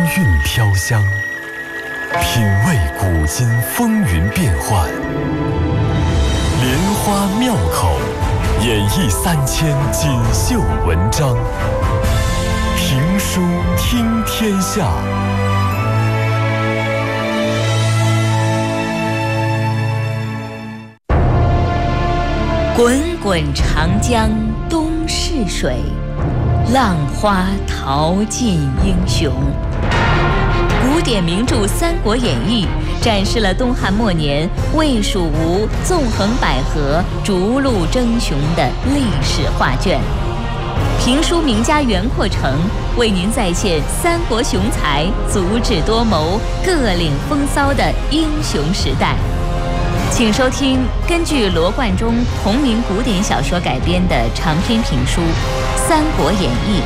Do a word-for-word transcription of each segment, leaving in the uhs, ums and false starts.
韵飘香，品味古今风云变幻，莲花妙口，演绎三千锦绣文章，评书听天下。 滚滚长江东逝水，浪花淘尽英雄。古典名著《三国演义》展示了东汉末年魏蜀吴纵横捭阖、逐鹿争雄的历史画卷。评书名家袁阔成为您再现三国雄才足智多谋、各领风骚的英雄时代。请收听根据罗贯中同名古典小说改编的长篇评书《三国演义》。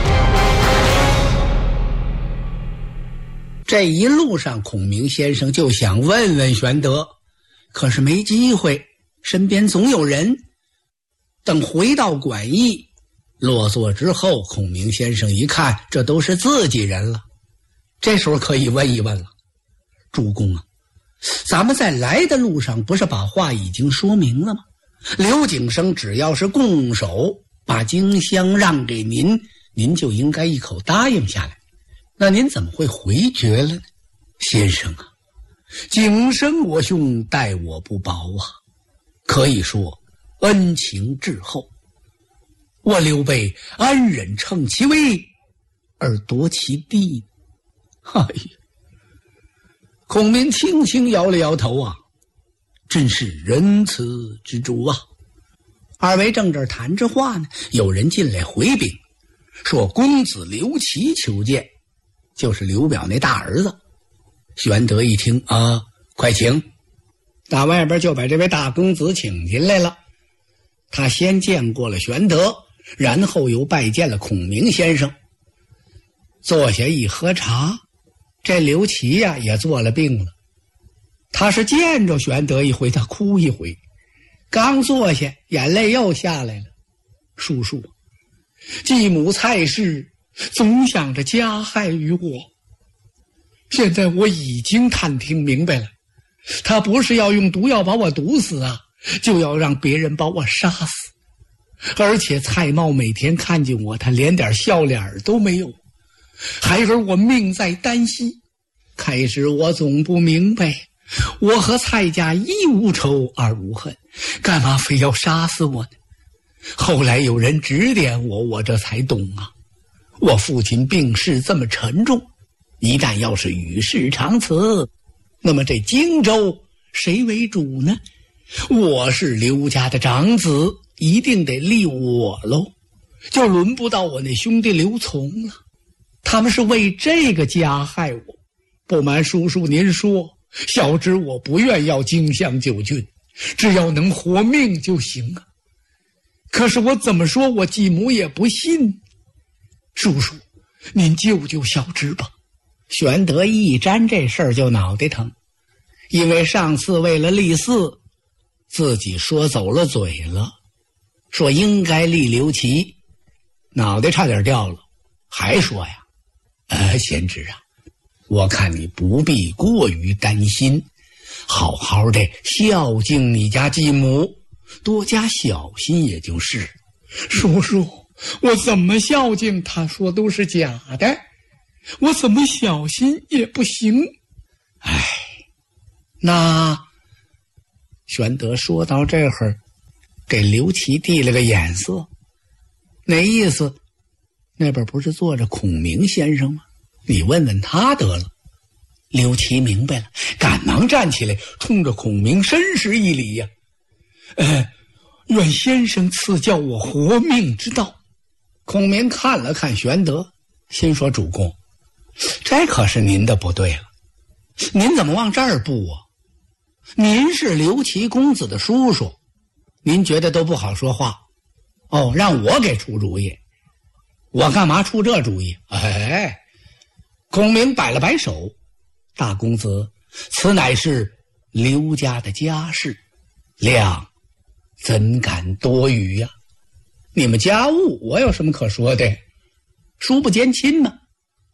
这一路上，孔明先生就想问问玄德，可是没机会，身边总有人。等回到馆驿，落座之后，孔明先生一看，这都是自己人了，这时候可以问一问了。主公啊，咱们在来的路上不是把话已经说明了吗？刘景升只要是拱手把荆襄让给您，您就应该一口答应下来。那您怎么会回绝了呢？先生啊，景升我兄待我不薄啊，可以说恩情至厚。我刘备安忍乘其威而夺其地？哎呀！孔明轻轻摇了摇头啊，真是仁慈之主啊。二位正这谈着话呢，有人进来回禀，说公子刘琦求见，就是刘表那大儿子。玄德一听啊，快请。打外边就把这位大公子请进来了。他先见过了玄德，然后又拜见了孔明先生。坐下一喝茶，这刘琦呀、啊、也做了病了。他是见着玄德一回，他哭一回，刚坐下，眼泪又下来了。叔叔，继母蔡氏总想着加害于我，现在我已经探听明白了，他不是要用毒药把我毒死啊，就要让别人把我杀死。而且蔡瑁每天看见我，他连点笑脸都没有，孩儿我命在旦夕。开始我总不明白，我和蔡家一无仇二无恨，干嘛非要杀死我呢？后来有人指点我，我这才懂啊。我父亲病势这么沉重，一旦要是与世长辞，那么这荆州谁为主呢？我是刘家的长子，一定得立我喽，就轮不到我那兄弟刘琮了。他们是为这个加害我。不瞒叔叔您说，小侄我不愿要荆襄九郡，只要能活命就行啊。可是我怎么说我继母也不信。叔叔您救救小侄吧。玄德一沾这事儿就脑袋疼，因为上次为了立嗣，自己说走了嘴了，说应该立刘琦，脑袋差点掉了，还说呀，呃，贤侄啊，我看你不必过于担心，好好的孝敬你家继母，多加小心也就是。叔叔，我怎么孝敬？他说都是假的，我怎么小心也不行。哎，那玄德说到这会儿，给刘琦递了个眼色，那意思，那边不是坐着孔明先生吗？你问问他得了。刘琦明白了，赶忙站起来，冲着孔明深施一礼呀、啊。呃，愿先生赐教我活命之道。孔明看了看玄德，心说：主公，这可是您的不对了，您怎么往这儿步啊？您是刘琦公子的叔叔，您觉得都不好说话。哦，让我给出主意，我干嘛出这主意？哎，孔明摆了摆手，大公子，此乃是刘家的家事，谅怎敢多语呀、啊？你们家务我有什么可说的？叔不兼亲嘛。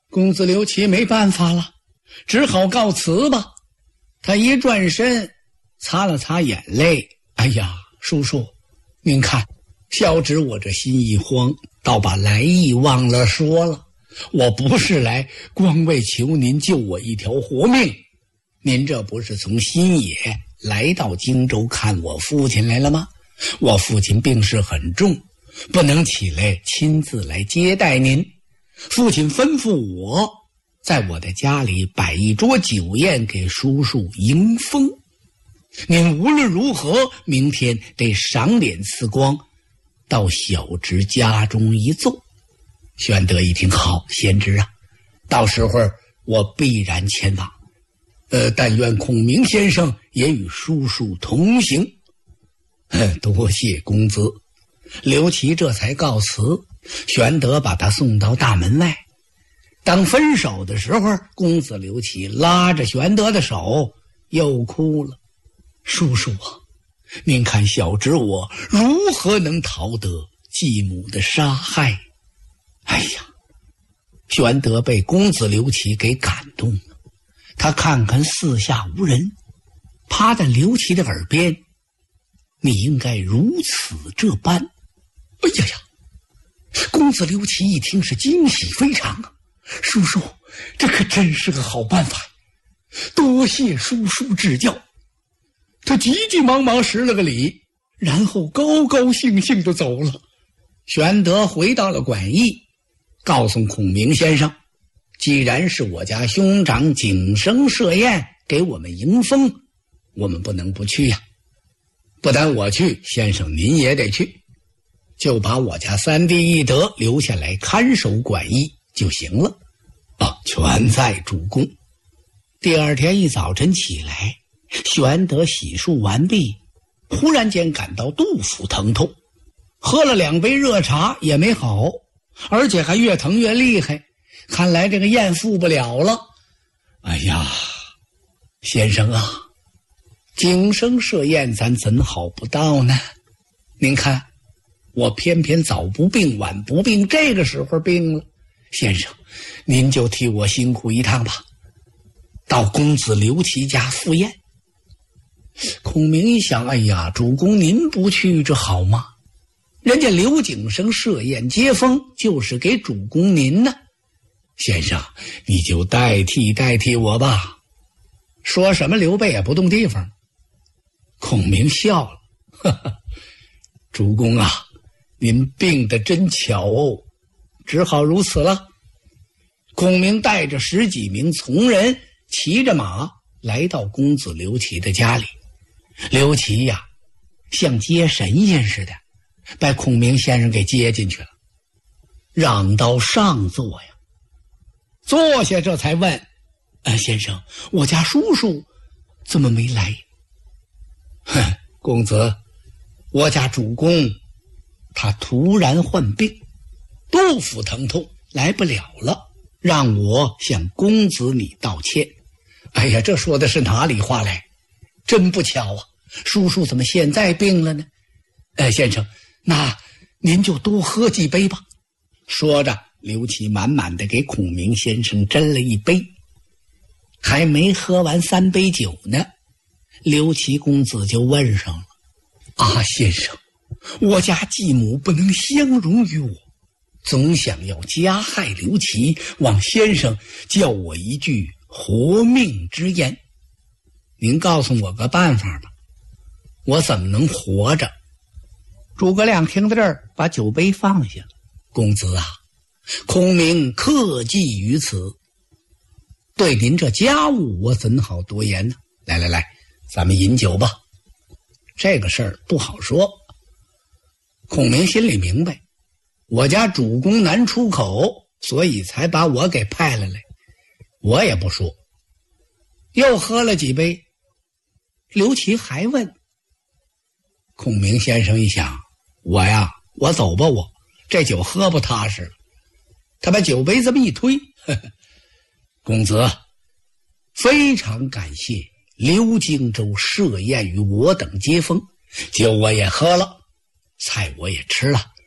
公子刘琦没办法了，只好告辞吧。他一转身，擦了擦眼泪，哎呀，叔叔，您看，小侄我这心一慌，倒把来意忘了说了。我不是来光为求您救我一条活命，您这不是从新野来到荆州看我父亲来了吗？我父亲病势很重，不能起来亲自来接待您。父亲吩咐我在我的家里摆一桌酒宴给叔叔迎风。您无论如何明天得赏脸赐光，到小侄家中一奏。玄德一听，好，贤侄啊，到时候我必然前往。呃，但愿孔明先生也与叔叔同行。多谢公子。刘琦这才告辞，玄德把他送到大门外。当分手的时候，公子刘琦拉着玄德的手，又哭了。叔叔啊，您看小侄我如何能逃得继母的杀害？哎呀，玄德被公子刘琦给感动了。他看看四下无人，趴在刘琦的耳边，你应该如此这般。哎呀呀！公子刘琦一听是惊喜非常啊，叔叔，这可真是个好办法，多谢叔叔指教。他急急忙忙施了个礼，然后高高兴兴地走了。玄德回到了馆驿，告诉孔明先生，既然是我家兄长景生设宴给我们迎风，我们不能不去呀。不但我去，先生您也得去，就把我家三弟义德留下来看守馆驿就行了。啊，全在主公。第二天一早晨起来，玄德洗漱完毕，忽然间感到肚腹疼痛，喝了两杯热茶也没好，而且还越疼越厉害，看来这个宴赴不了了。哎呀，先生啊，景生设宴咱怎好不到呢？您看我偏偏早不病晚不病，这个时候病了，先生您就替我辛苦一趟吧，到公子刘琦家赴宴。孔明一想，哎呀，主公您不去这好吗？人家刘景生设宴接风就是给主公您呢，先生你就代替代替我吧。说什么刘备也不动地方。孔明笑了，呵呵，主公啊，您病得真巧哦，只好如此了。孔明带着十几名从人，骑着马来到公子刘琦的家里。刘琦呀，像接神仙似的，把孔明先生给接进去了，让到上座呀。坐下这才问，呃，先生，我家叔叔怎么没来？哼，公子，我家主公他突然患病，肚腹疼痛，来不了了，让我向公子你道歉。哎呀，这说的是哪里话来？真不巧啊，叔叔怎么现在病了呢？呃，先生，那您就多喝几杯吧。说着，刘琦满满的给孔明先生斟了一杯。还没喝完三杯酒呢，刘琦公子就问上了，啊，先生，我家继母不能相容于我，总想要加害刘琦，望先生叫我一句活命之言。您告诉我个办法吧，我怎么能活着？诸葛亮听到这儿，把酒杯放下了。公子啊，孔明克计于此，对您这家务我怎好多言呢？来来来，咱们饮酒吧。这个事儿不好说。孔明心里明白，我家主公难出口，所以才把我给派了来，我也不说。又喝了几杯，刘琦还问。孔明先生一想，我呀，我走吧，我这酒喝不踏实了。他把酒杯这么一推，呵呵，公子，非常感谢刘荆州设宴与我等接风，酒我也喝了，菜我也吃了，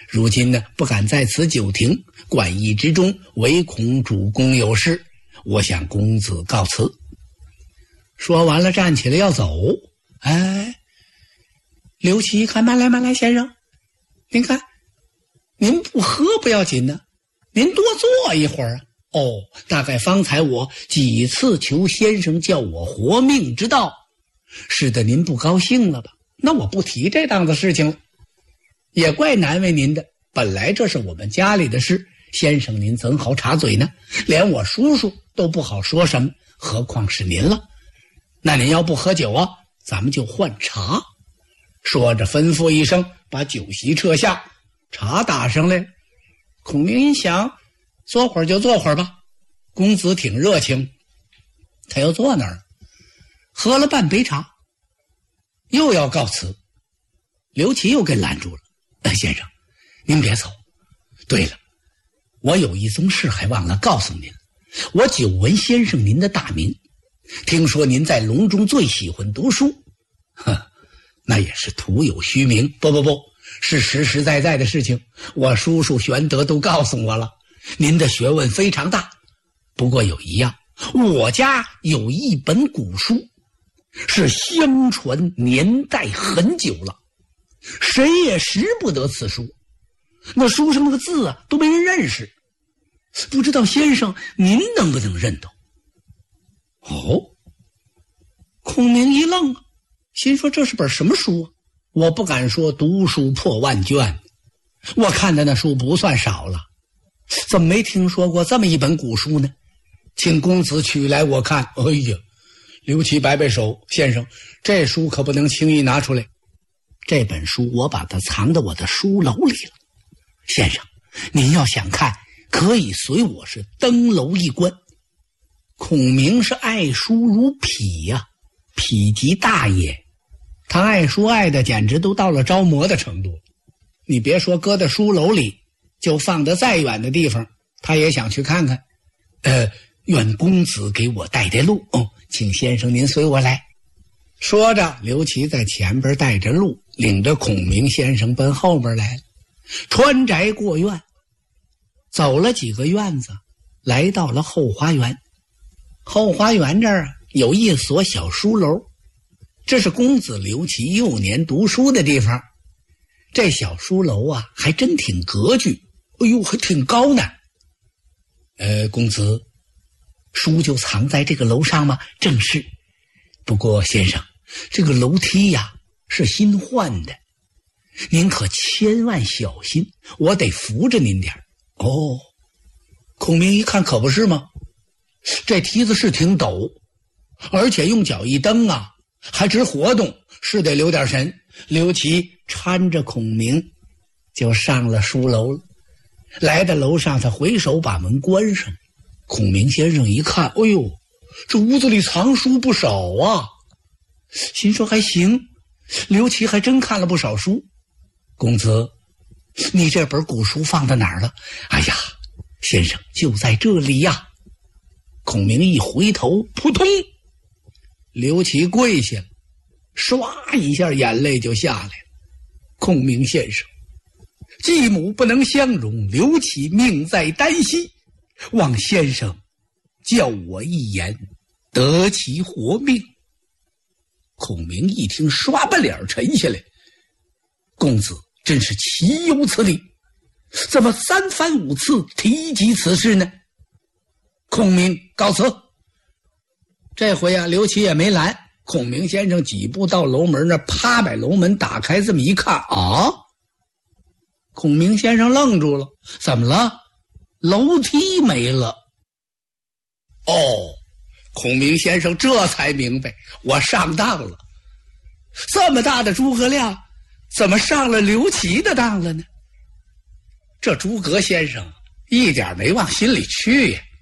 如今呢，不敢在此久停，馆驿之中，唯恐主公有事，我向公子告辞。说完了，站起来要走。哎，刘琦一看，慢来慢来，先生，您看，您不喝不要紧呢，您多坐一会儿啊。哦，大概方才我几次求先生叫我活命之道，使得您不高兴了吧？那我不提这档子事情了，也怪难为您的。本来这是我们家里的事，先生您怎好插嘴呢？连我叔叔都不好说什么，何况是您了。那您要不喝酒啊，咱们就换茶。说着吩咐一声，把酒席撤下，茶打上来。孔明一想，坐会儿就坐会儿吧，公子挺热情，他又坐那儿了，喝了半杯茶，又要告辞。刘琦又给拦住了，哎，先生您别走，对了，我有一宗事还忘了告诉您，我久闻先生您的大名，听说您在隆中最喜欢读书，呵，那也是徒有虚名，不不不，是实实在在的事情，我叔叔玄德都告诉我了，您的学问非常大。不过有一样，我家有一本古书，是相传年代很久了，谁也识不得此书，那书上那个字啊都没人认识，不知道先生您能不能认得？哦，孔明一愣啊，心说这是本什么书啊？我不敢说读书破万卷，我看的那书不算少了，怎么没听说过这么一本古书呢？请公子取来我看。哎呀，刘琦摆摆手，先生，这书可不能轻易拿出来，这本书我把它藏到我的书楼里了。先生，您要想看，可以随我是登楼一观。孔明是爱书如匹呀、啊，匹即大也，他爱书爱的简直都到了着魔的程度。你别说搁在书楼里，就放得再远的地方，他也想去看看。呃，愿公子给我带带路哦，请先生您随我来。说着，刘琦在前边带着路，领着孔明先生奔后边来了。穿宅过院，走了几个院子，来到了后花园。后花园这儿啊，有一所小书楼，这是公子刘琦幼年读书的地方。这小书楼啊，还真挺格局，哎呦，还挺高呢。呃，公子，书就藏在这个楼上吗？正是。不过先生，这个楼梯呀是新换的，您可千万小心，我得扶着您点。哦，孔明一看，可不是吗？这梯子是挺陡，而且用脚一蹬啊，还直活动，是得留点神。刘琦搀着孔明就上了书楼了。来到楼上，他回手把门关上。孔明先生一看，哎呦，这屋子里藏书不少啊，心说还行，刘琦还真看了不少书。公子，你这本古书放到哪儿了？哎呀，先生就在这里呀。孔明一回头，扑通，刘琦跪下了，唰一下眼泪就下来了。孔明先生，继母不能相容，刘琦命在旦夕，望先生叫我一言，得其活命。孔明一听，唰把脸沉下来，公子真是岂有此理，怎么三番五次提及此事呢？孔明告辞。这回啊，刘琦也没拦，孔明先生几步到楼门那，啪把楼门打开，这么一看啊，孔明先生愣住了，怎么了？楼梯没了。哦，孔明先生这才明白，我上当了，这么大的诸葛亮怎么上了刘琦的当了呢？这诸葛先生一点没往心里去呀。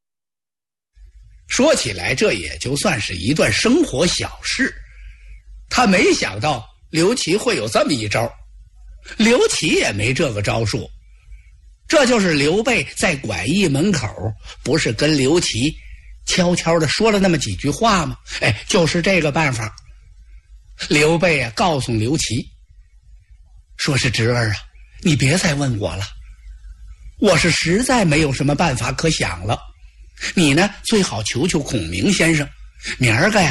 说起来，这也就算是一段生活小事，他没想到刘琦会有这么一招，刘琦也没这个招数。这就是刘备在馆驿门口不是跟刘琦悄悄地说了那么几句话吗？哎，就是这个办法。刘备啊告诉刘琦，说是侄儿啊， 你别再问我了，我是实在没有什么办法可想了。你呢，最好求求孔明先生，明儿个呀